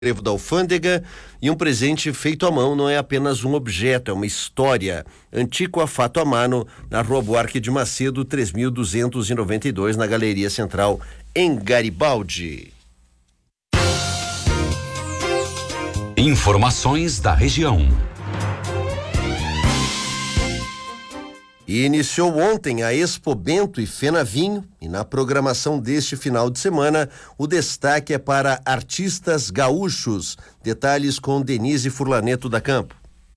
trevo da alfândega, e um presente feito à mão não é apenas um objeto, é uma história. Antiqua Fatto a Mano, na Rua Buarque de Macedo, 3292, na Galeria Central, em Garibaldi. Informações da região. E iniciou ontem a Expo Bento e Fenavinho, e na programação deste final de semana, o destaque é para artistas gaúchos. Detalhes com Denise Furlaneto da Campo.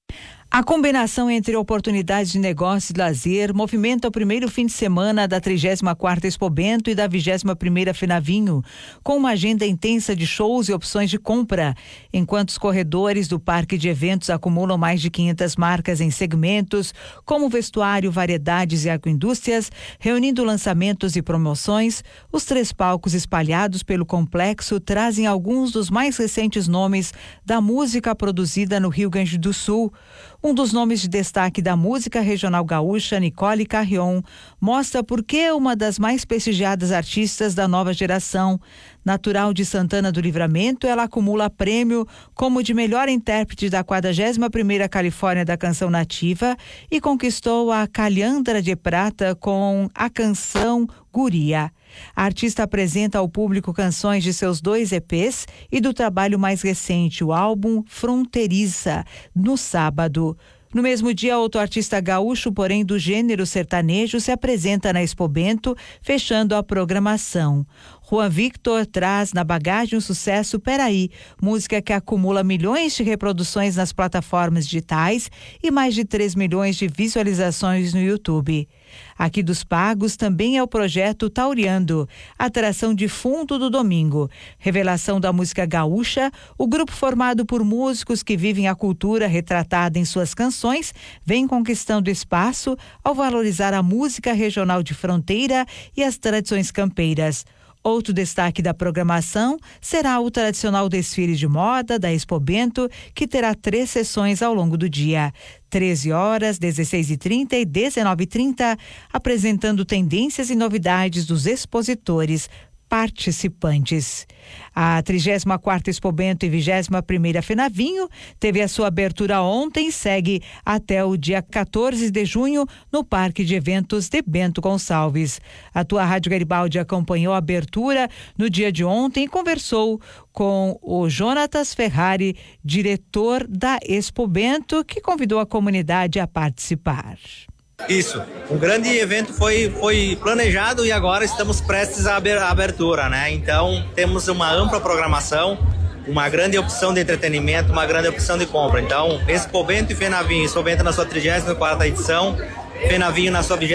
A combinação entre oportunidades de negócio e lazer movimenta o primeiro fim de semana da 34ª Expo Bento e da 21ª Fenavinho, com uma agenda intensa de shows e opções de compra, enquanto os corredores do parque de eventos acumulam mais de 500 marcas em segmentos, como vestuário, variedades e agroindústrias, reunindo lançamentos e promoções. Os 3 palcos espalhados pelo complexo trazem alguns dos mais recentes nomes da música produzida no Rio Grande do Sul. Um dos nomes de destaque da música regional gaúcha, Nicole Carrion, mostra por que uma das mais prestigiadas artistas da nova geração. Natural de Santana do Livramento, ela acumula prêmio como de melhor intérprete da 41ª Califórnia da Canção Nativa e conquistou a Calhandra de Prata com a canção Guria. A artista apresenta ao público canções de seus 2 EPs e do trabalho mais recente, o álbum Fronteiriça, no sábado. No mesmo dia, outro artista gaúcho, porém do gênero sertanejo, se apresenta na Expo Bento, fechando a programação. Juan Victor traz na bagagem o sucesso Peraí, música que acumula milhões de reproduções nas plataformas digitais e mais de 3 milhões de visualizações no YouTube. Aqui dos Pagos também é o projeto Tauriando, atração de fundo do domingo. Revelação da música gaúcha, o grupo formado por músicos que vivem a cultura retratada em suas canções vem conquistando espaço ao valorizar a música regional de fronteira e as tradições campeiras. Outro destaque da programação será o tradicional desfile de moda da Expo Bento, que terá 3 sessões ao longo do dia. 13 horas, 16h30 e 19h30, apresentando tendências e novidades dos expositores participantes. A 34ª Expo Bento e 21ª Fenavinho teve a sua abertura ontem e segue até o dia 14 de junho no Parque de Eventos de Bento Gonçalves. A tua Rádio Garibaldi acompanhou a abertura no dia de ontem e conversou com o Jonatas Ferrari, diretor da Expo Bento, que convidou a comunidade a participar. Isso, um grande evento foi planejado e agora estamos prestes à abertura, né? Então temos uma ampla programação, uma grande opção de entretenimento, uma grande opção de compra. Então, Expo Bento e Fenavinho, Expo Bento na sua 34ª edição, Fenavinho na sua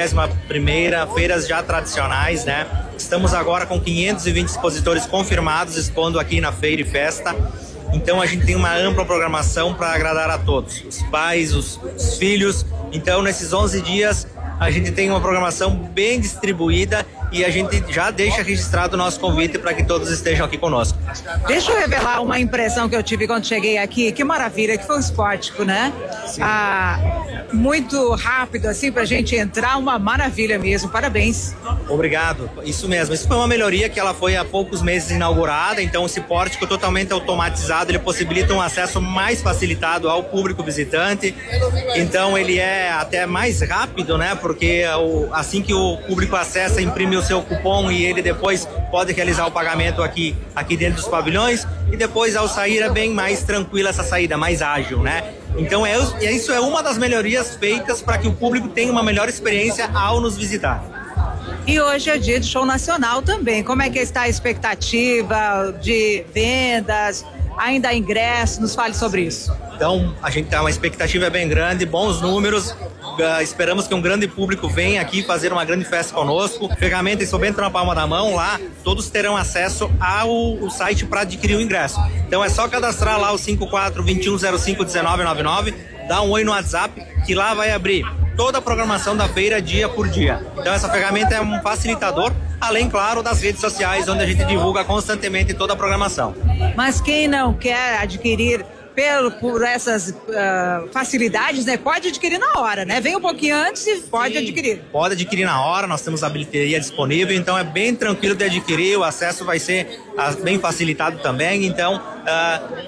21ª, feiras já tradicionais, né? Estamos agora com 520 expositores confirmados expondo aqui na Feira e Festa. Então a gente tem uma ampla programação para agradar a todos, os pais, os filhos. Então nesses 11 dias a gente tem uma programação bem distribuída e a gente já deixa registrado o nosso convite para que todos estejam aqui conosco. Deixa eu revelar uma impressão que eu tive quando cheguei aqui, que maravilha, que foi um esportivo, né? Muito rápido assim pra gente entrar, uma maravilha mesmo, parabéns. Obrigado, isso mesmo, isso foi uma melhoria que ela foi há poucos meses inaugurada, então esse pórtico totalmente automatizado, ele possibilita um acesso mais facilitado ao público visitante, então ele é até mais rápido, né? Porque assim que o público acessa, imprime o seu cupom e ele depois pode realizar o pagamento aqui dentro dos pavilhões e depois ao sair é bem mais tranquila essa saída, mais ágil, né? Então isso é uma das melhorias feitas para que o público tenha uma melhor experiência ao nos visitar. E hoje é dia de show nacional também, como é que está a expectativa de vendas, ainda há ingresso, nos fale sobre isso. Então a gente tem uma expectativa bem grande, bons números. Esperamos que um grande público venha aqui fazer uma grande festa conosco. Ferramenta Expo Bento na palma da mão, lá todos terão acesso ao site para adquirir o ingresso. Então é só cadastrar lá o 54-2105-1999, dá um oi no WhatsApp que lá vai abrir toda a programação da feira dia por dia. Então essa ferramenta é um facilitador, além, claro, das redes sociais onde a gente divulga constantemente toda a programação. Mas quem não quer adquirir por essas facilidades, né? Pode adquirir na hora, né? Vem um pouquinho antes e pode adquirir. Pode adquirir na hora, nós temos a bilheteria disponível, então é bem tranquilo de adquirir, o acesso vai ser bem facilitado também, então